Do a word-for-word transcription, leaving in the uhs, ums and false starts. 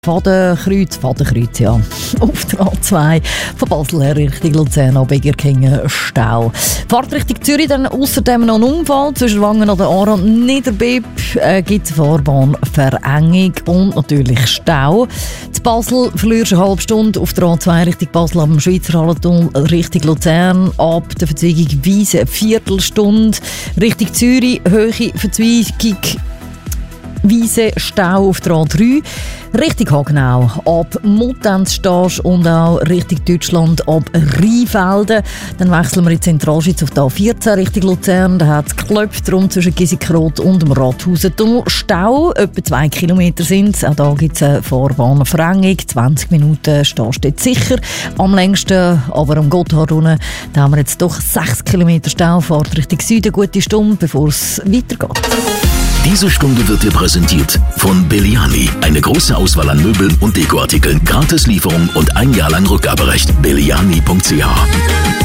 Fadenkreuz, Fadenkreuz, ja. Auf der A zwei von Basel her Richtung Luzern, ab Egerkingen Stau. Fahrt Richtung Zürich, dann außerdem noch ein Unfall zwischen Wangen an der Aare und Niederbipp. Äh, gibt es Fahrbahnverengung und natürlich Stau. Zu Basel verlierst du eine halbe Stunde auf der A zwei Richtung Basel am Schweizer Hallentunnel Richtung Luzern. Ab der Verzweigung Wiese eine Viertelstunde. Richtung Zürich, Höhe Verzweigung Wiese, Stau auf der A drei. Richtung Hagenau ab Muttenz stehst und auch Richtung Deutschland ab Rheinfelden. Dann wechseln wir in die Zentralschweiz auf der A vierzehn Richtung Luzern. Da hat es geklopft drum zwischen Giesikrot und dem Rathausentunnel. Stau, etwa zwei Kilometer sind es. Auch da gibt es eine Fahrbahnverengung. zwanzig Minuten stehst du dort sicher. Am längsten, aber am Gotthard unten, da haben wir jetzt doch sechs Kilometer Stau. Fahrt Richtung Süden, gute Stunde, bevor es weitergeht. Diese Stunde wird dir präsentiert von Belliani. Eine große Auswahl an Möbeln und Dekoartikeln, Gratislieferung und ein Jahr lang Rückgaberecht. belliani punkt c h